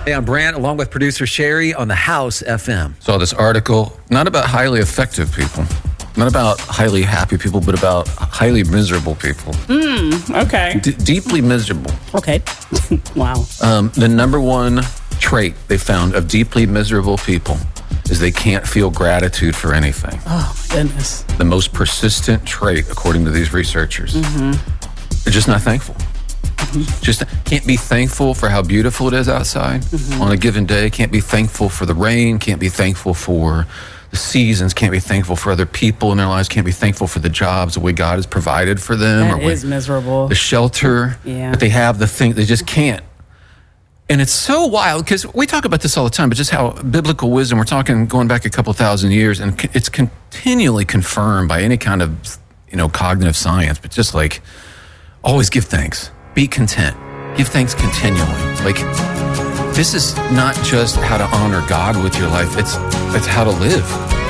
Hey, I'm Brant, along with producer Sherry on the House FM. Saw this article, not about highly effective people, not about highly happy people, but about highly miserable people. Okay. Deeply miserable. Okay. Wow. The number one trait they found of deeply miserable people is they can't feel gratitude for anything. Oh, my goodness. The most persistent trait, according to these researchers. They're just not thankful. Just can't be thankful for how beautiful it is outside on a given day. Can't be thankful for the rain. Can't be thankful for the seasons. Can't be thankful for other people in their lives. Can't be thankful for the jobs, the way God has provided for them. That is miserable. The shelter that they have, the thing, they just can't. And it's so wild because we talk about this all the time, but just how biblical wisdom, we're talking going back a couple thousand years, and it's continually confirmed by any kind of, cognitive science, but just like always give thanks. Be content. Give thanks continually. Like, this is not just how to honor God with your life. It's how to live.